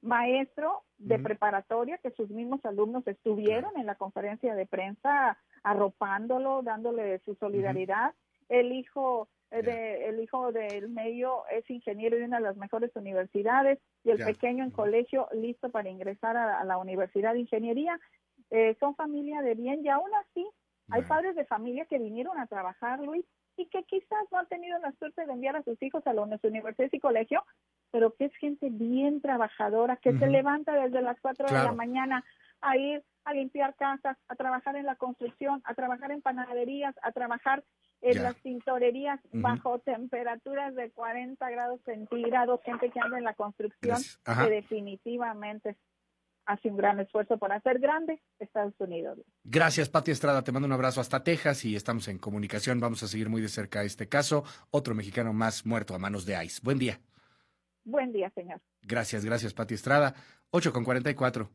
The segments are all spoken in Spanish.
maestro de preparatoria, que sus mismos alumnos estuvieron en la conferencia de prensa arropándolo, dándole su solidaridad. El hijo del medio es ingeniero de una de las mejores universidades y el pequeño en colegio listo para ingresar a la Universidad de Ingeniería. Son familia de bien y aún así hay padres de familia que vinieron a trabajar, Luis, y que quizás no han tenido la suerte de enviar a sus hijos a las universidades y colegio, pero que es gente bien trabajadora, que se levanta desde las 4 de la mañana a ir a limpiar casas, a trabajar en la construcción, a trabajar en panaderías, a trabajar en las tintorerías bajo temperaturas de 40 grados centígrados, gente que anda en la construcción, que definitivamente hace un gran esfuerzo por hacer grande Estados Unidos. Gracias, Pati Estrada. Te mando un abrazo hasta Texas y estamos en comunicación. Vamos a seguir muy de cerca este caso. Otro mexicano más muerto a manos de ICE. Buen día. Buen día, señor. Gracias, Pati Estrada. 8:44.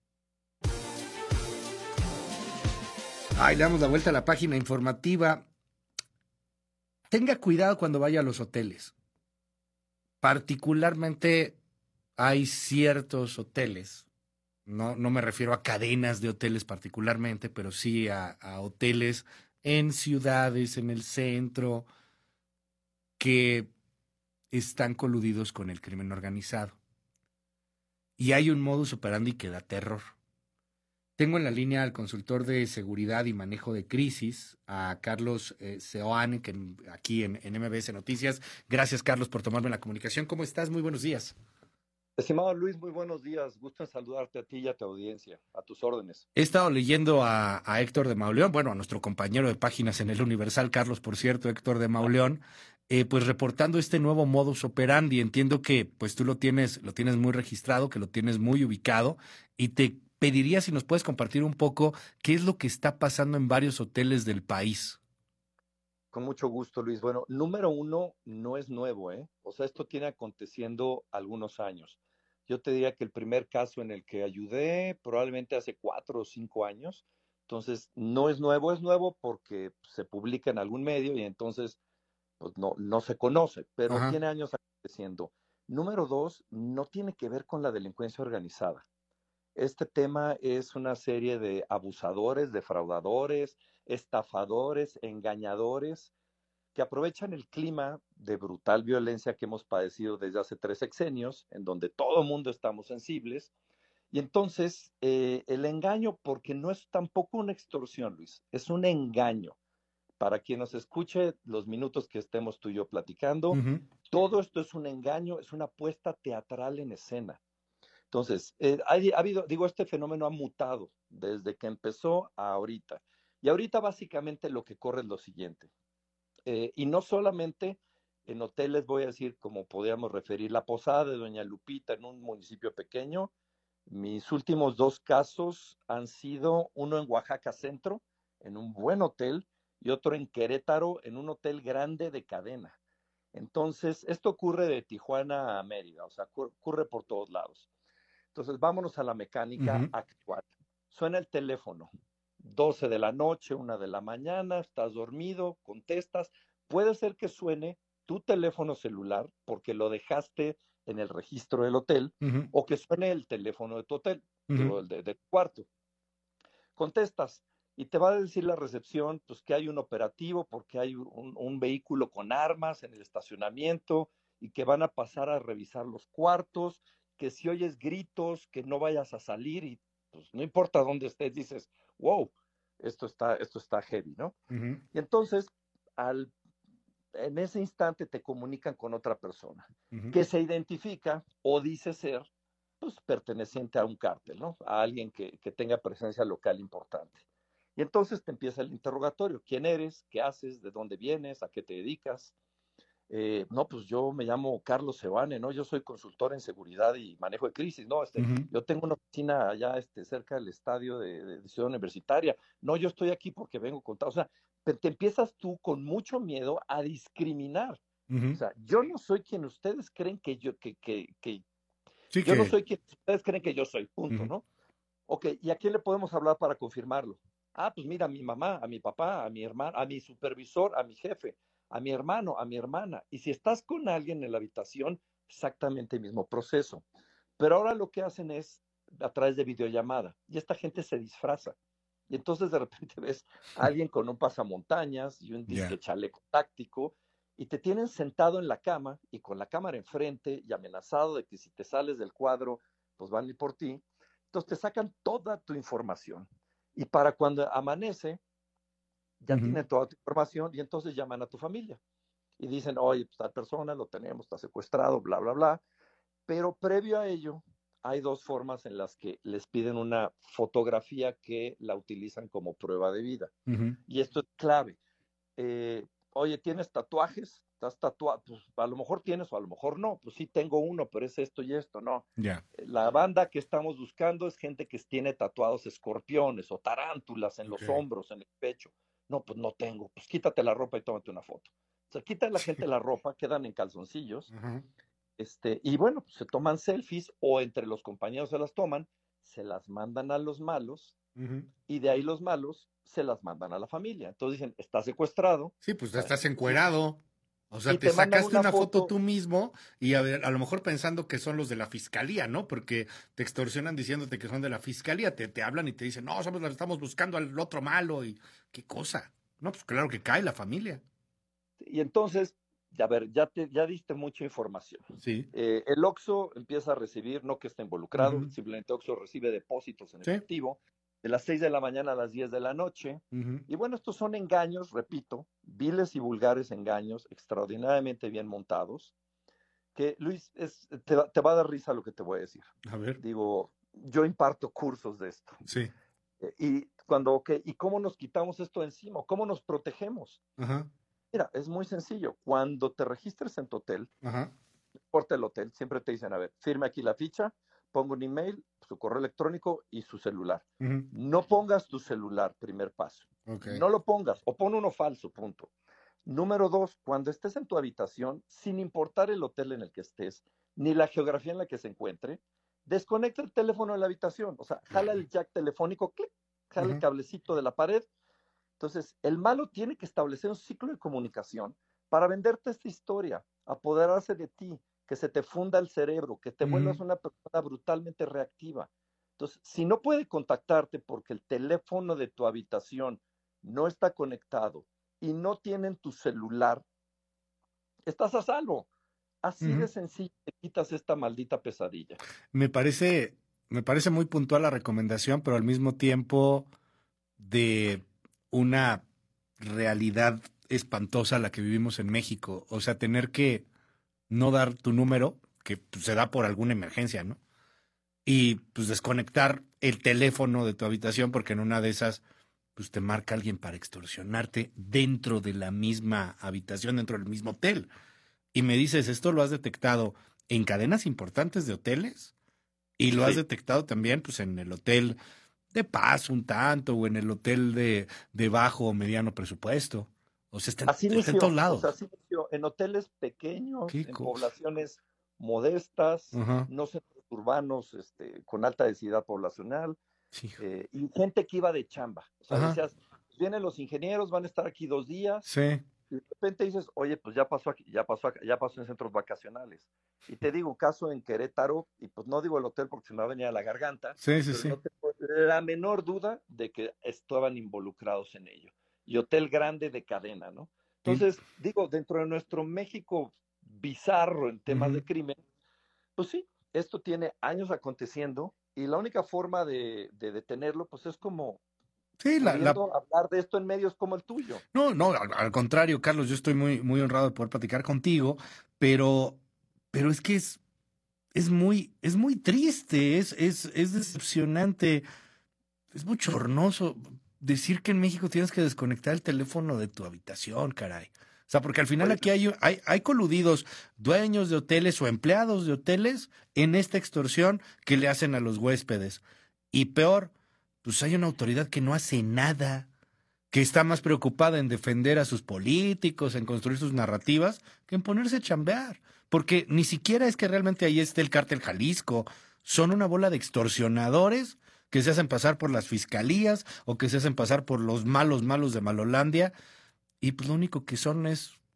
Le damos la vuelta a la página informativa. Tenga cuidado cuando vaya a los hoteles. Particularmente hay ciertos hoteles. No me refiero a cadenas de hoteles particularmente, pero sí a hoteles en ciudades, en el centro, que están coludidos con el crimen organizado. Y hay un modus operandi que da terror. Tengo en la línea al consultor de seguridad y manejo de crisis, a Carlos Seoane, aquí en MBS Noticias. Gracias, Carlos, por tomarme la comunicación. ¿Cómo estás? Muy buenos días. Estimado Luis, muy buenos días. Gusto en saludarte a ti y a tu audiencia. A tus órdenes. He estado leyendo a Héctor de Mauleón, bueno, a nuestro compañero de páginas en el Universal, Carlos, por cierto, Héctor de Mauleón, pues reportando este nuevo modus operandi. Entiendo que pues tú lo tienes muy registrado, que lo tienes muy ubicado, y te pediría si nos puedes compartir un poco qué es lo que está pasando en varios hoteles del país. Con mucho gusto, Luis. Bueno, número uno, no es nuevo, ¿eh? O sea, esto tiene aconteciendo algunos años. Yo te diría que el primer caso en el que ayudé probablemente hace 4 o 5 años. Entonces, no es nuevo porque se publica en algún medio y entonces pues no se conoce, pero tiene años aconteciendo. Número dos, no tiene que ver con la delincuencia organizada. Este tema es una serie de abusadores, defraudadores, estafadores, engañadores, que aprovechan el clima de brutal violencia que hemos padecido desde hace 3 sexenios, en donde todo el mundo estamos sensibles. Y entonces, el engaño, porque no es tampoco una extorsión, Luis, es un engaño. Para quien nos escuche los minutos que estemos tú y yo platicando, todo esto es un engaño, es una puesta teatral en escena. Entonces, este fenómeno ha mutado desde que empezó a ahorita. Y ahorita básicamente lo que corre es lo siguiente. Y no solamente en hoteles, voy a decir, como podríamos referir, la Posada de Doña Lupita en un municipio pequeño. Mis últimos 2 casos han sido uno en Oaxaca Centro, en un buen hotel, y otro en Querétaro, en un hotel grande de cadena. Entonces, esto ocurre de Tijuana a Mérida, o sea, ocurre por todos lados. Entonces, vámonos a la mecánica actual. Suena el teléfono, 12 de la noche, 1 de la mañana, estás dormido, contestas. Puede ser que suene tu teléfono celular porque lo dejaste en el registro del hotel, o que suene el teléfono de tu hotel, digo, el de tu cuarto. Contestas y te va a decir la recepción pues que hay un operativo porque hay un vehículo con armas en el estacionamiento y que van a pasar a revisar los cuartos, que si oyes gritos, que no vayas a salir y pues no importa dónde estés, dices, wow, esto está heavy, ¿no? Y entonces, en ese instante te comunican con otra persona que se identifica o dice ser pues perteneciente a un cártel, ¿no? A alguien que tenga presencia local importante. Y entonces te empieza el interrogatorio. ¿Quién eres? ¿Qué haces? ¿De dónde vienes? ¿A qué te dedicas? No, pues yo me llamo Carlos Seoane, ¿no? Yo soy consultor en seguridad y manejo de crisis, ¿no? Yo tengo una oficina allá cerca del estadio de Ciudad Universitaria. No, yo estoy aquí porque vengo contado. O sea, te empiezas tú con mucho miedo a discriminar. O sea, yo no soy quien ustedes creen que yo, yo no soy quien ustedes creen que yo soy, punto, ¿no? Ok, ¿y a quién le podemos hablar para confirmarlo? Ah, pues mira, a mi mamá, a mi papá, a mi hermano, a mi supervisor, a mi jefe, a mi hermano, a mi hermana. Y si estás con alguien en la habitación, exactamente el mismo proceso. Pero ahora lo que hacen es a través de videollamada y esta gente se disfraza. Y entonces de repente ves a alguien con un pasamontañas y un disque chaleco táctico y te tienen sentado en la cama y con la cámara enfrente y amenazado de que si te sales del cuadro, pues van a ir por ti. Entonces te sacan toda tu información y para cuando amanece ya tienen toda tu información y entonces llaman a tu familia y dicen, oye, pues tal persona lo tenemos, está secuestrado, bla, bla, bla. Pero previo a ello, hay dos formas en las que les piden una fotografía que la utilizan como prueba de vida. Y esto es clave. Oye, ¿tienes tatuajes? ¿Estás tatuado? Pues a lo mejor tienes o a lo mejor no. Pues sí, tengo uno, pero es esto y esto, no. La banda que estamos buscando es gente que tiene tatuados escorpiones o tarántulas en los hombros, en el pecho. No, pues no tengo. Pues quítate la ropa y tómate una foto. O sea, quitan la gente la ropa, quedan en calzoncillos. Y bueno, pues se toman selfies o entre los compañeros se las toman, se las mandan a los malos y de ahí los malos se las mandan a la familia. Entonces dicen, está secuestrado. Sí, pues estás encuerado. O sea, Y te sacaste una foto foto tú mismo y a lo mejor pensando que son los de la fiscalía, ¿no? Porque te extorsionan diciéndote que son de la fiscalía, te hablan y te dicen, no, estamos buscando al otro malo y qué cosa. No, pues claro que cae la familia. Y entonces, a ver, ya diste mucha información. Sí. El OXXO empieza a recibir, no que esté involucrado, simplemente OXXO recibe depósitos en efectivo de las 6 de la mañana a las 10 de la noche. Y bueno, estos son engaños, repito, viles y vulgares engaños, extraordinariamente bien montados, que Luis, te va a dar risa lo que te voy a decir. A ver. Digo, yo imparto cursos de esto. Sí. ¿Y cómo nos quitamos esto de encima? ¿Cómo nos protegemos? Mira, es muy sencillo. Cuando te registres en tu hotel, no importa el hotel, siempre te dicen, a ver, firme aquí la ficha, pongo un email, su correo electrónico y su celular. No pongas tu celular, primer paso. No lo pongas, o pon uno falso, punto. Número 2, cuando estés en tu habitación, sin importar el hotel en el que estés, ni la geografía en la que se encuentre, desconecta el teléfono de la habitación. O sea, jala el jack telefónico, clic, jala el cablecito de la pared. Entonces, el malo tiene que establecer un ciclo de comunicación para venderte esta historia, apoderarse de ti, que se te funda el cerebro, que te vuelvas una persona brutalmente reactiva. Entonces, si no puede contactarte porque el teléfono de tu habitación no está conectado y no tienen tu celular, estás a salvo. Así de sencillo te quitas esta maldita pesadilla. Me parece muy puntual la recomendación, pero al mismo tiempo de una realidad espantosa la que vivimos en México. O sea, tener que no dar tu número, que pues, se da por alguna emergencia, ¿no? Y pues desconectar el teléfono de tu habitación porque en una de esas pues te marca alguien para extorsionarte dentro de la misma habitación, dentro del mismo hotel. Y me dices, ¿esto lo has detectado en cadenas importantes de hoteles? Y lo has detectado también pues en el hotel de paso un tanto o en el hotel de bajo o mediano presupuesto. O sea, está en todos lados. O sea, así inició, en hoteles pequeños, en poblaciones modestas, no centros urbanos con alta densidad poblacional, y gente que iba de chamba. O sea, decías, vienen los ingenieros, van a estar aquí 2 días, y de repente dices, oye, pues ya pasó aquí, ya pasó en centros vacacionales. Y te digo, caso en Querétaro, y pues no digo el hotel porque se me va a venir a la garganta, no tengo la menor duda de que estaban involucrados en ello. Y hotel grande de cadena, ¿no? Entonces, digo, dentro de nuestro México bizarro en temas de crimen, pues sí, esto tiene años aconteciendo y la única forma de detenerlo, pues es como hablar de esto en medios como el tuyo. No, al contrario, Carlos, yo estoy muy, muy honrado de poder platicar contigo, pero es que es muy triste, es decepcionante, es bochornoso decir que en México tienes que desconectar el teléfono de tu habitación, caray. O sea, porque al final aquí hay coludidos dueños de hoteles o empleados de hoteles en esta extorsión que le hacen a los huéspedes. Y peor, pues hay una autoridad que no hace nada, que está más preocupada en defender a sus políticos, en construir sus narrativas, que en ponerse a chambear. Porque ni siquiera es que realmente ahí esté el cártel Jalisco. Son una bola de extorsionadores que se hacen pasar por las fiscalías o que se hacen pasar por los malos de Malolandia. Y pues lo único que son es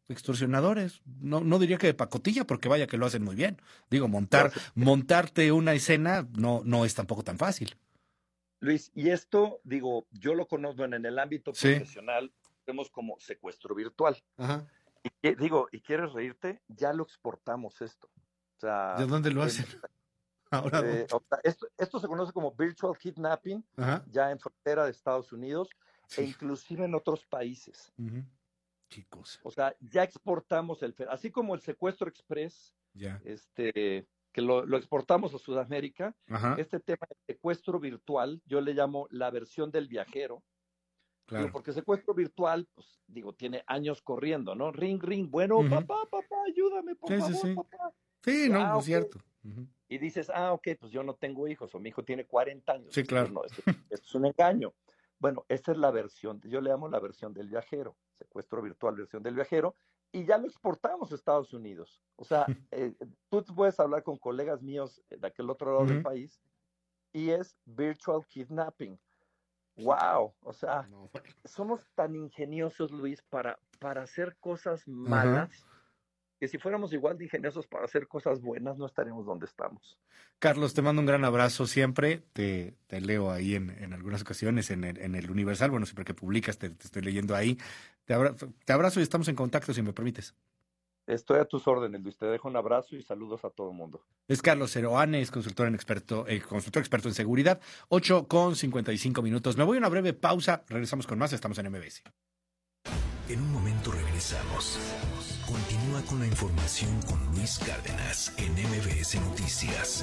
extorsionadores. No diría que de pacotilla, porque vaya que lo hacen muy bien. Digo, montarte una escena no es tampoco tan fácil. Luis, y esto, digo, yo lo conozco en el ámbito profesional, vemos como secuestro virtual. Ajá. ¿Y quieres reírte? Ya lo exportamos esto. O sea, ¿de dónde lo hacen? Ahora, esto se conoce como virtual kidnapping, ajá, ya en frontera de Estados Unidos, sí, e inclusive en otros países. uh-huh. Qué cosa. O sea, ya exportamos así como el secuestro express, Ya. Que lo exportamos a Sudamérica. Ajá. Este tema de secuestro virtual, yo le llamo la versión del viajero. Claro. Digo, porque secuestro virtual, pues, digo, tiene años corriendo, ¿no? Ring, bueno, uh-huh, papá, ayúdame, por favor, sí. papá. Sí, no, okay. Es cierto. Uh-huh. Y dices, ok, pues yo no tengo hijos, o mi hijo tiene 40 años. Sí, claro. No, esto es un engaño. Bueno, esta es la versión, yo le llamo la versión del viajero, secuestro virtual, versión del viajero, y ya lo exportamos a Estados Unidos. O sea, tú puedes hablar con colegas míos de aquel otro lado del país, y es virtual kidnapping. ¡Wow! O sea, somos tan ingeniosos, Luis, para hacer cosas malas, que si fuéramos igual de ingeniosos para hacer cosas buenas, no estaríamos donde estamos. Carlos, te mando un gran abrazo siempre. Te leo ahí en algunas ocasiones en el Universal. Bueno, siempre que publicas te estoy leyendo ahí. Te abrazo y estamos en contacto, si me permites. Estoy a tus órdenes, Luis. Te dejo un abrazo y saludos a todo el mundo. Es Carlos Seroane, es consultor experto en seguridad. 8:55. Me voy a una breve pausa. Regresamos con más. Estamos en MBS. En un momento regresamos. Continúa con la información con Luis Cárdenas en MBS Noticias.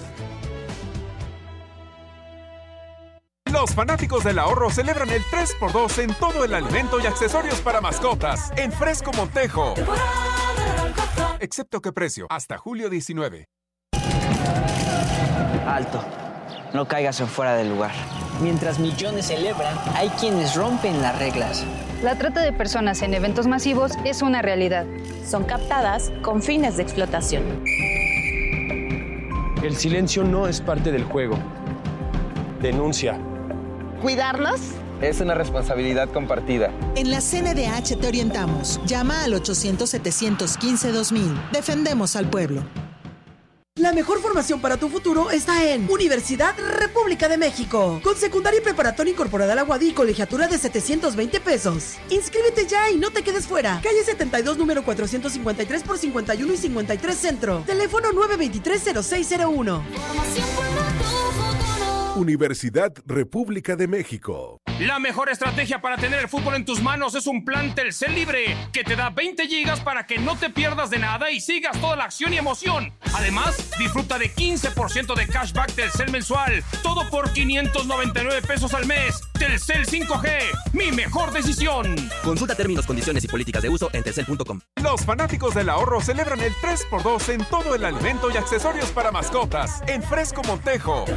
Los fanáticos del ahorro celebran el 3x2 en todo el alimento y accesorios para mascotas en Fresco Montejo. Excepto que precio, hasta julio 19. Alto, no caigas en fuera del lugar. Mientras millones celebran, hay quienes rompen las reglas. La trata de personas en eventos masivos es una realidad. Son captadas con fines de explotación. El silencio no es parte del juego. Denuncia. ¿Cuidarnos? Es una responsabilidad compartida. En la CNDH te orientamos. Llama al 800-715-2000. Defendemos al pueblo. La mejor formación para tu futuro está en Universidad República de México. Con secundaria y preparatoria incorporada a la UADY y colegiatura de $720. Inscríbete ya y no te quedes fuera. Calle 72, número 453 por 51 y 53 Centro. Teléfono 923-0601. Formación para tu futuro. Universidad República de México. La mejor estrategia para tener el fútbol en tus manos es un plan Telcel Libre, que te da 20 gigas para que no te pierdas de nada y sigas toda la acción y emoción. Además, disfruta de 15% de cashback Telcel mensual, todo por $599 al mes. Telcel 5G, mi mejor decisión. Consulta términos, condiciones y políticas de uso en telcel.com. Los fanáticos del ahorro celebran el 3x2 en todo el alimento y accesorios para mascotas en Fresco Montejo.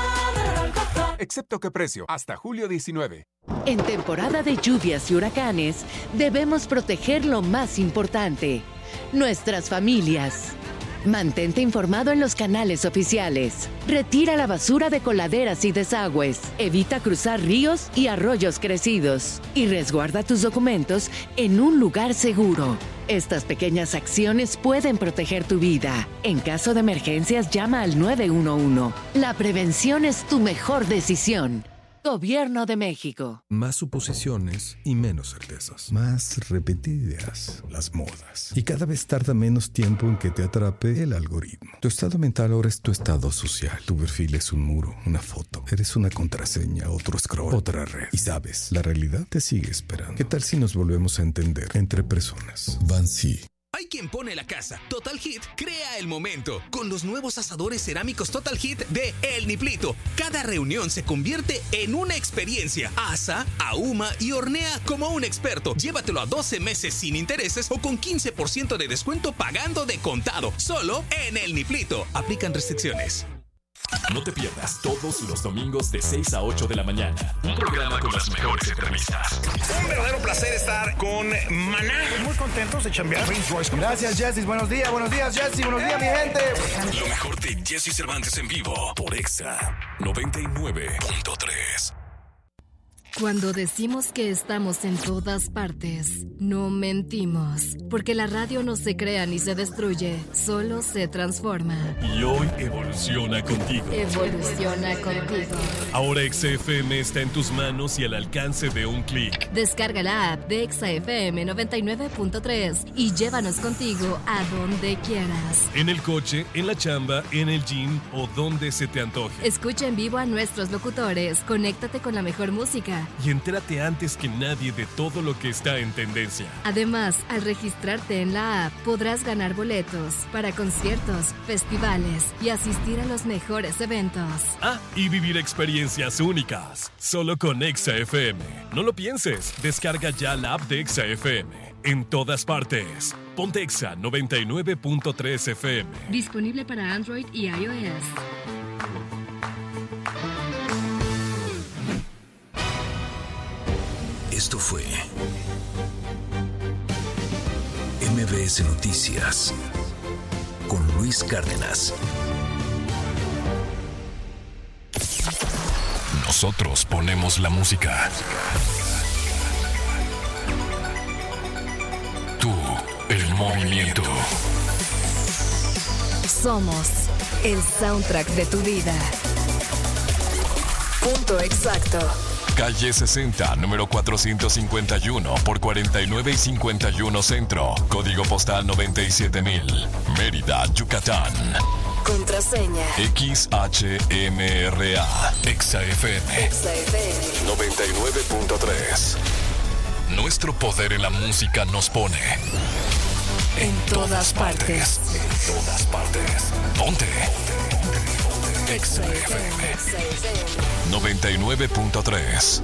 Excepto que precio, hasta julio 19. En temporada de lluvias y huracanes, debemos proteger lo más importante, nuestras familias. Mantente informado en los canales oficiales. Retira la basura de coladeras y desagües. Evita cruzar ríos y arroyos crecidos. Y resguarda tus documentos en un lugar seguro. Estas pequeñas acciones pueden proteger tu vida. En caso de emergencias, llama al 911. La prevención es tu mejor decisión. Gobierno de México. Más suposiciones y menos certezas. Más repetidas las modas. Y cada vez tarda menos tiempo en que te atrape el algoritmo. Tu estado mental ahora es tu estado social. Tu perfil es un muro, una foto. Eres una contraseña, otro scroll, otra red. Y sabes, la realidad te sigue esperando. ¿Qué tal si nos volvemos a entender entre personas? Bansi. Hay quien pone la casa. Total Hit crea el momento. Con los nuevos asadores cerámicos Total Hit de El Niplito. Cada reunión se convierte en una experiencia. Asa, ahuma y hornea como un experto. Llévatelo a 12 meses sin intereses o con 15% de descuento pagando de contado. Solo en El Niplito. Aplican restricciones. No te pierdas todos los domingos de 6 a 8 de la mañana. Un programa con las mejores entrevistas. Un verdadero placer estar con Maná. Muy contentos de chambear. Gracias, Jessy. Buenos días, Jessy. Buenos días, mi gente. Lo mejor de Jessy Cervantes en vivo por Exa 99.3. Cuando decimos que estamos en todas partes, no mentimos, porque la radio no se crea ni se destruye, solo se transforma. Y hoy evoluciona contigo. Evoluciona contigo. Ahora XFM está en tus manos y al alcance de un clic. Descarga la app de XFM 99.3 y llévanos contigo a donde quieras. En el coche, en la chamba, en el gym o donde se te antoje. Escucha en vivo a nuestros locutores, conéctate con la mejor música. Y entérate antes que nadie de todo lo que está en tendencia. Además, al registrarte en la app, podrás ganar boletos para conciertos, festivales y asistir a los mejores eventos. Ah, y vivir experiencias únicas, solo con XFM. No lo pienses, descarga ya la app de XFM. En todas partes. Ponte Exa 99.3 FM. Disponible para Android y iOS. Esto fue MBS Noticias con Luis Cárdenas. Nosotros ponemos la música. Tú, el movimiento. Somos el soundtrack de tu vida. Punto exacto. Calle 60, número 451 por 49 y 51 Centro. Código postal 97,000. Mérida, Yucatán. Contraseña XHMRA. XFM 99.3. Nuestro poder en la música nos pone en todas partes. En todas partes. Ponte. XFM 99.3.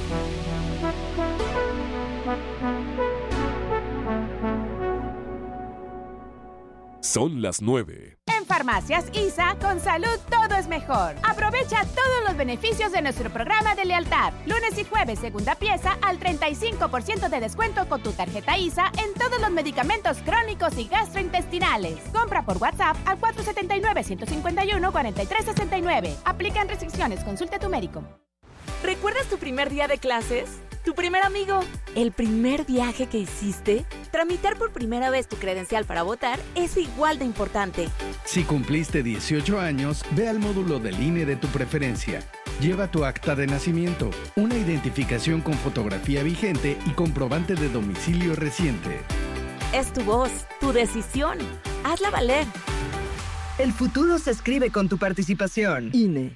Son las 9. En Farmacias ISA, con salud todo es mejor. Aprovecha todos los beneficios de nuestro programa de lealtad. Lunes y jueves, segunda pieza, al 35% de descuento con tu tarjeta ISA en todos los medicamentos crónicos y gastrointestinales. Compra por WhatsApp al 479-151-4369. Aplican restricciones, consulta a tu médico. ¿Recuerdas tu primer día de clases? ¿Tu primer amigo? ¿El primer viaje que hiciste? Tramitar por primera vez tu credencial para votar es igual de importante. Si cumpliste 18 años, ve al módulo del INE de tu preferencia. Lleva tu acta de nacimiento, una identificación con fotografía vigente y comprobante de domicilio reciente. Es tu voz, tu decisión. Hazla valer. El futuro se escribe con tu participación. INE.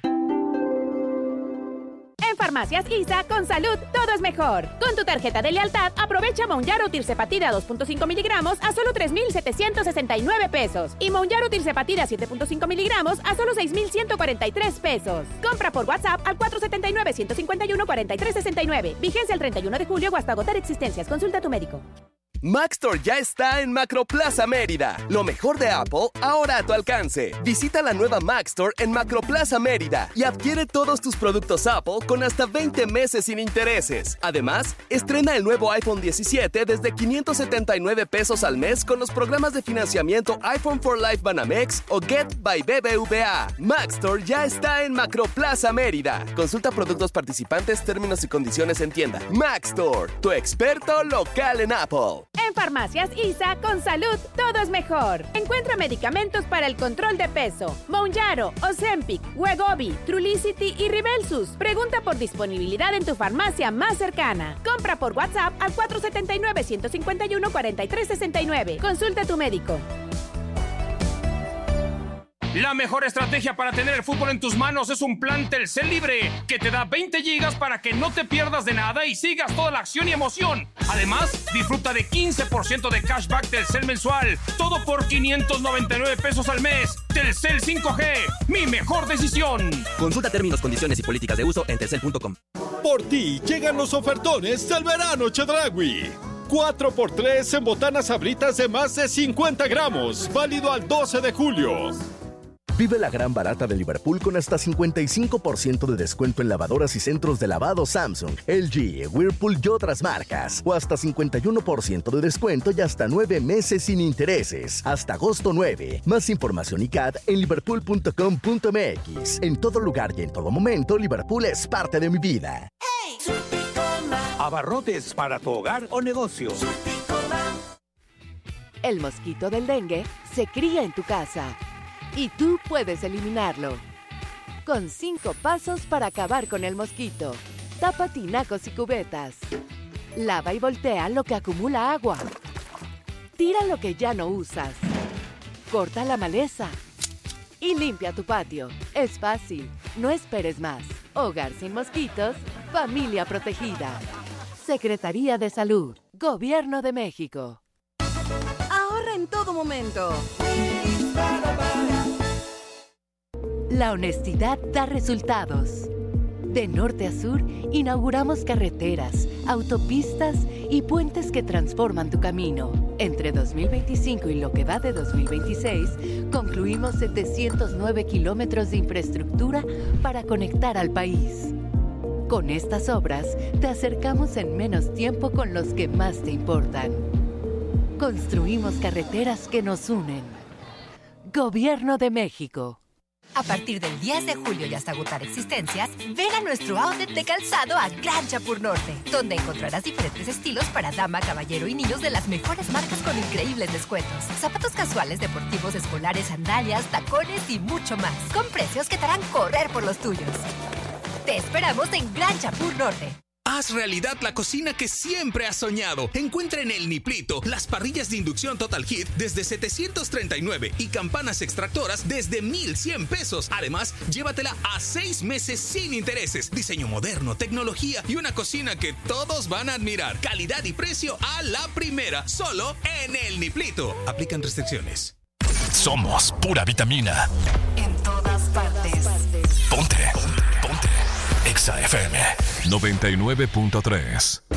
En Farmacias ISA, con salud todo es mejor. Con tu tarjeta de lealtad, aprovecha Mounjaro Tirzepatide a 2.5 miligramos a solo 3,769 pesos. Y Mounjaro Tirzepatide a 7.5 miligramos a solo 6,143 pesos. Compra por WhatsApp al 479-151-4369. Vigencia el 31 de julio o hasta agotar existencias. Consulta a tu médico. Maxtor ya está en Macroplaza Mérida. Lo mejor de Apple, ahora a tu alcance. Visita la nueva Maxtor en Macroplaza Mérida y adquiere todos tus productos Apple con hasta 20 meses sin intereses. Además, estrena el nuevo iPhone 17 desde 579 pesos al mes con los programas de financiamiento iPhone for Life Banamex o Get by BBVA. Maxtor ya está en Macroplaza Mérida. Consulta productos participantes, términos y condiciones en tienda. Maxtor, tu experto local en Apple. En Farmacias ISA, con salud todo es mejor. Encuentra medicamentos para el control de peso. Mounjaro, Ozempic, Wegovy, Trulicity y Ribelsus. Pregunta por disponibilidad en tu farmacia más cercana. Compra por WhatsApp al 479-151-4369. Consulta a tu médico. La mejor estrategia para tener el fútbol en tus manos es un plan Telcel Libre que te da 20 gigas para que no te pierdas de nada y sigas toda la acción y emoción. Además, disfruta de 15% de cashback Telcel mensual. Todo por 599 pesos al mes. Telcel 5G, mi mejor decisión. Consulta términos, condiciones y políticas de uso en telcel.com. Por ti llegan los ofertones del verano Chedraui. 4x3 en botanas Sabritas de más de 50 gramos. Válido al 12 de julio. Vive la gran barata de Liverpool con hasta 55% de descuento en lavadoras y centros de lavado Samsung, LG, Whirlpool y otras marcas. O hasta 51% de descuento y hasta 9 meses sin intereses. Hasta agosto 9. Más información y CAD en liverpool.com.mx. En todo lugar y en todo momento, Liverpool es parte de mi vida. Hey. Abarrotes para tu hogar o negocio. El mosquito del dengue se cría en tu casa y tú puedes eliminarlo. Con 5 pasos para acabar con el mosquito. Tapa tinacos y cubetas. Lava y voltea lo que acumula agua. Tira lo que ya no usas. Corta la maleza. Y limpia tu patio. Es fácil. No esperes más. Hogar sin mosquitos. Familia protegida. Secretaría de Salud. Gobierno de México. Ahorra en todo momento. La honestidad da resultados. De norte a sur, inauguramos carreteras, autopistas y puentes que transforman tu camino. Entre 2025 y lo que va de 2026, concluimos 709 kilómetros de infraestructura para conectar al país. Con estas obras, te acercamos en menos tiempo con los que más te importan. Construimos carreteras que nos unen. Gobierno de México. A partir del 10 de julio y hasta agotar existencias, ven a nuestro outlet de calzado a Gran Chapur Norte, donde encontrarás diferentes estilos para dama, caballero y niños de las mejores marcas con increíbles descuentos. Zapatos casuales, deportivos, escolares, sandalias, tacones y mucho más, con precios que te harán correr por los tuyos. Te esperamos en Gran Chapur Norte. Haz realidad la cocina que siempre has soñado. Encuentra en El Niplito las parrillas de inducción Total Heat desde 739 y campanas extractoras desde 1,100 pesos. Además, llévatela a 6 meses sin intereses. Diseño moderno, tecnología y una cocina que todos van a admirar. Calidad y precio a la primera, solo en El Niplito. Aplican restricciones. Somos pura vitamina. En todas partes. Ponte. Exa FM 99.3.